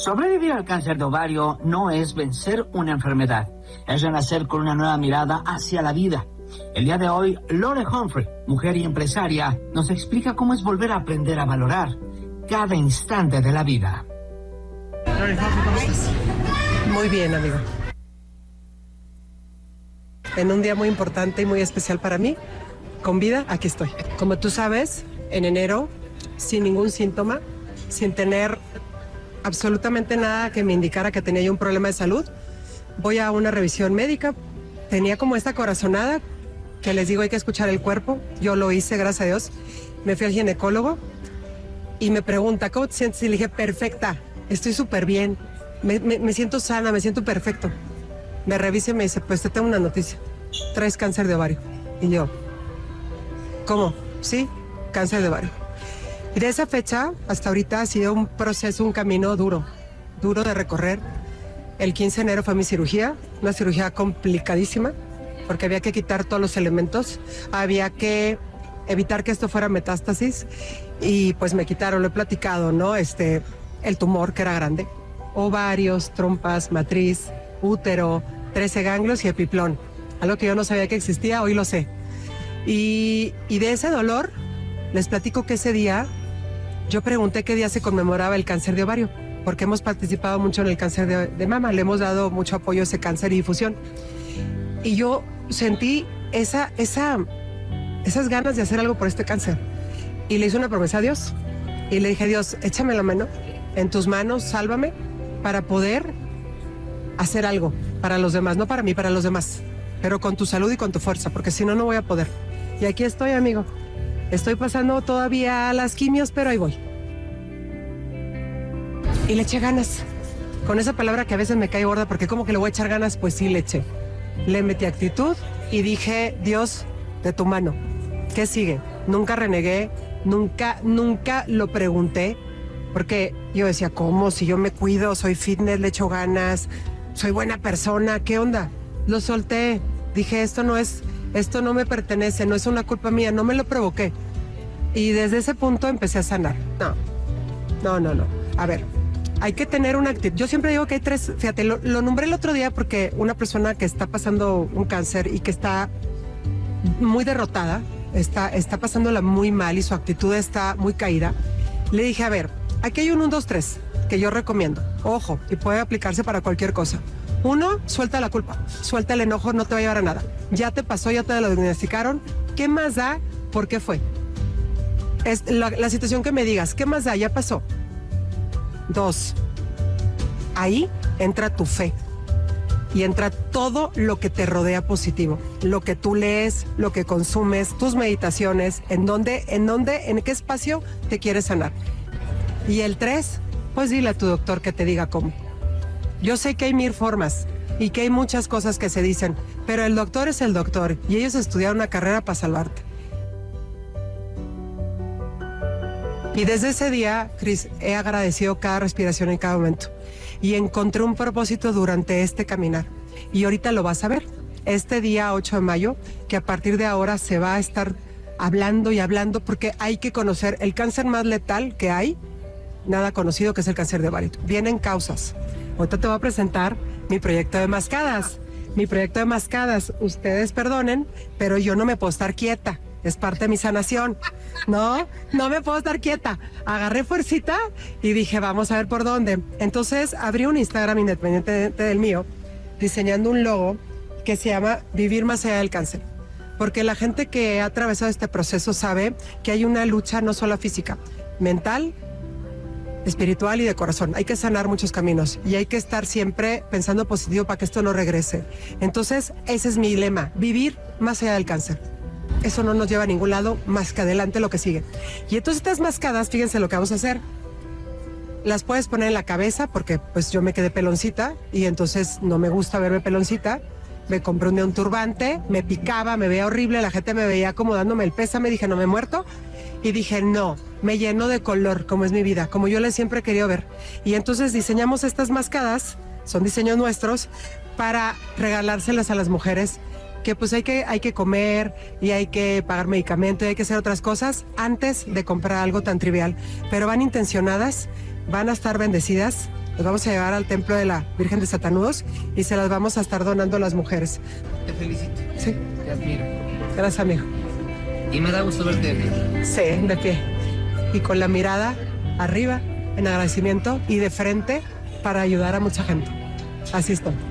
Sobrevivir al cáncer de ovario no es vencer una enfermedad, es renacer con una nueva mirada hacia la vida. El día de hoy, Lore Humphrey, mujer y empresaria, nos explica cómo es volver a aprender a valorar cada instante de la vida. Lore Humphrey, ¿cómo estás? Muy bien, amigo. En un día muy importante y muy especial para mí, con vida, aquí estoy. Como tú sabes, en enero, sin ningún síntoma, sin tener absolutamente nada que me indicara que tenía yo un problema de salud, voy a una revisión médica. Tenía como esta corazonada que les digo hay que escuchar el cuerpo. Yo lo hice, gracias a Dios. Me fui al ginecólogo y me pregunta, ¿cómo te sientes? Y le dije, perfecta, estoy súper bien, me siento sana, me siento perfecto. Me revisa y me dice, pues te tengo una noticia, traes cáncer de ovario. Y yo, ¿cómo? Sí, cáncer de ovario. Y de esa fecha hasta ahorita ha sido un proceso, un camino duro de recorrer. El 15 de enero fue mi cirugía, una cirugía complicadísima, porque había que quitar todos los elementos, había que evitar que esto fuera metástasis, y pues me quitaron, lo he platicado, ¿no? El tumor, que era grande, ovarios, trompas, matriz, útero, 13 ganglios y epiplón, algo que yo no sabía que existía, hoy lo sé. Y de ese dolor, les platico que ese día, yo pregunté qué día se conmemoraba el cáncer de ovario, porque hemos participado mucho en el cáncer de mama, le hemos dado mucho apoyo a ese cáncer y difusión. Y yo sentí esas ganas de hacer algo por este cáncer. Y le hice una promesa a Dios. Y le dije, Dios, échame la mano, en tus manos, sálvame, para poder hacer algo para los demás, no para mí, para los demás, pero con tu salud y con tu fuerza, porque si no, no voy a poder. Y aquí estoy, amigo. Estoy pasando todavía las quimios, pero ahí voy. Y le eché ganas. Con esa palabra que a veces me cae gorda, porque como que le voy a echar ganas, pues sí le eché. Le metí actitud y dije, Dios, de tu mano, ¿qué sigue? Nunca renegué, nunca lo pregunté, porque yo decía, ¿cómo? Si yo me cuido, soy fitness, le echo ganas, soy buena persona, ¿qué onda? Lo solté, dije, esto no me pertenece, no es una culpa mía, no me lo provoqué. Y desde ese punto empecé a sanar. No. A ver, hay que tener una actitud. Yo siempre digo que hay tres, fíjate, lo nombré el otro día porque una persona que está pasando un cáncer y que está muy derrotada, está pasándola muy mal y su actitud está muy caída, le dije, a ver, aquí hay un 1, 2, 3 que yo recomiendo. Ojo, y puede aplicarse para cualquier cosa. 1, suelta la culpa, suelta el enojo, no te va a llevar a nada. Ya te pasó, ya te lo diagnosticaron. ¿Qué más da? ¿Por qué fue? Es la situación que me digas, ¿qué más da? Ya pasó. 2, ahí entra tu fe y entra todo lo que te rodea positivo, lo que tú lees, lo que consumes, tus meditaciones, en qué espacio te quieres sanar. Y el 3, pues dile a tu doctor que te diga cómo. Yo sé que hay 1000 formas y que hay muchas cosas que se dicen, pero el doctor es el doctor y ellos estudiaron una carrera para salvarte. Y desde ese día, Cris, he agradecido cada respiración en cada momento y encontré un propósito durante este caminar. Y ahorita lo vas a ver, este día 8 de mayo, que a partir de ahora se va a estar hablando y hablando, porque hay que conocer el cáncer más letal que hay, nada conocido, que es el cáncer de ovario. Vienen causas. Ahorita te voy a presentar mi proyecto de mascadas. Ustedes perdonen, pero yo no me puedo estar quieta. Es parte de mi sanación. No me puedo estar quieta. Agarré fuercita y dije, vamos a ver por dónde. Entonces abrí un Instagram independiente del mío, diseñando un logo que se llama Vivir más allá del cáncer. Porque la gente que ha atravesado este proceso sabe que hay una lucha no solo física, mental, espiritual y de corazón. Hay que sanar muchos caminos y hay que estar siempre pensando positivo para que esto no regrese. Entonces, ese es mi lema, vivir más allá del cáncer. Eso no nos lleva a ningún lado más que adelante lo que sigue. Y entonces estas mascadas, fíjense lo que vamos a hacer. Las puedes poner en la cabeza porque pues yo me quedé peloncita y entonces no me gusta verme peloncita. Me compré un turbante, me picaba, me veía horrible, la gente me veía como dándome el pésame, dije, no me he muerto. Y dije, no, me lleno de color, como es mi vida, como yo le siempre he querido ver. Y entonces diseñamos estas mascadas, son diseños nuestros, para regalárselas a las mujeres, que pues hay que comer y hay que pagar medicamento y hay que hacer otras cosas antes de comprar algo tan trivial. Pero van intencionadas, van a estar bendecidas, Las vamos a llevar al templo de la Virgen de Satanudos y se las vamos a estar donando a las mujeres. Te felicito. Sí. Te admiro. Gracias, amigo. Y me da gusto verte de pie. Sí, de pie. Y con la mirada arriba, en agradecimiento y de frente para ayudar a mucha gente. Así estoy.